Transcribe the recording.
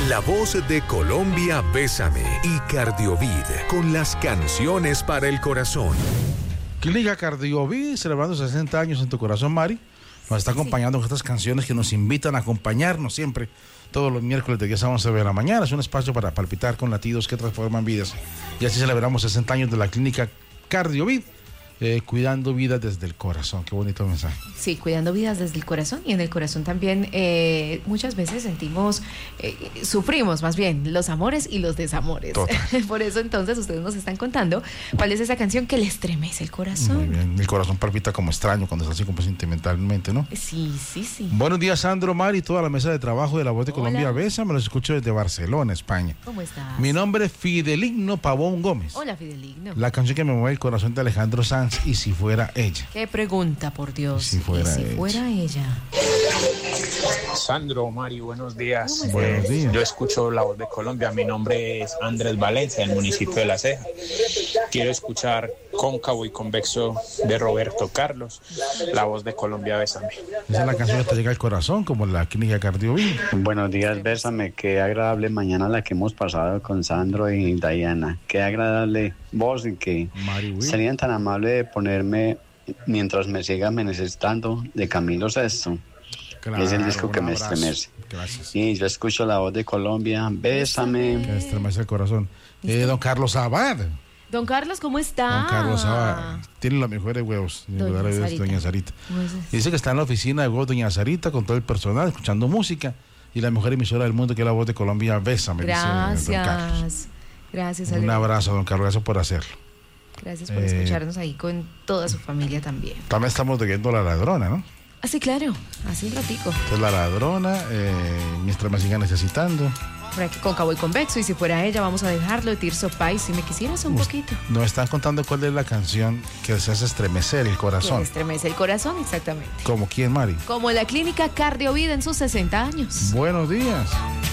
La voz de Colombia, Bésame y Cardiovid con las canciones para el corazón. Clínica Cardiovid, celebrando 60 años en tu corazón, Mari. Nos está acompañando con estas canciones que nos invitan a acompañarnos siempre, todos los miércoles de 10 a 11 de la mañana. Es un espacio para palpitar con latidos que transforman vidas. Y así celebramos 60 años de la Clínica Cardiovid. Cuidando vidas desde el corazón. Qué bonito mensaje. Sí, cuidando vidas desde el corazón, y en el corazón también muchas veces sufrimos más bien los amores y los desamores. Por eso entonces ustedes nos están contando cuál es esa canción que le estremece el corazón. Muy bien, mi corazón palpita como extraño cuando está así como sentimentalmente, ¿no? Sí. Buenos días, Sandro, Mari, toda la mesa de trabajo de La Voz de Colombia Besa. Me los escucho desde Barcelona, España. ¿Cómo estás? Mi nombre es Fideligno Pavón Gómez. Hola, Fideligno. La canción que me mueve el corazón de Alejandro Sanz, Y si fuera ella. Qué pregunta, por Dios. Y si fuera ella. Sandro, Mari, buenos días. Buenos días. Yo escucho La Voz de Colombia. Mi nombre es Andrés Valencia, del municipio de La Ceja. Quiero escuchar Cóncavo y Convexo de Roberto Carlos. La Voz de Colombia, Bésame. Esa es la canción que te llega al corazón, como la Clínica Cardiovid. Buenos días, Bésame. Qué agradable mañana la que hemos pasado con Sandro y Diana. Qué agradable voz, y que serían tan amables de ponerme Mientras me siga me necesitando, de Camilo Sesto. Claro, es el disco que me abrazo. estremece. Gracias. Sí, yo escucho La Voz de Colombia. Bésame. Que estremece el corazón. Don Carlos Abad. Don Carlos, ¿cómo está? Don Carlos Abad tiene los mejores huevos. Doña Sarita. Dice que está en la oficina de huevos Doña Sarita con todo el personal, escuchando música, y la mejor emisora del mundo, que es La Voz de Colombia. Bésame. Gracias. Dice don Carlos. Gracias. Un abrazo, don Carlos. Gracias por hacerlo. Gracias por escucharnos ahí con toda su familia también. También estamos viendo La Ladrona, ¿no? Ah, sí, claro. Hace un ratico. Entonces, La Ladrona, mientras me siga necesitando. Por aquí, Cóncavo y Convexo, y si fuera ella, vamos a dejarlo de Tirso Pais, si me quisieras un poquito. Nos están contando cuál es la canción que se hace estremecer el corazón. Que estremece el corazón, exactamente. ¿Como quién, Mari? Como la Clínica Cardiovid en sus 60 años. Buenos días.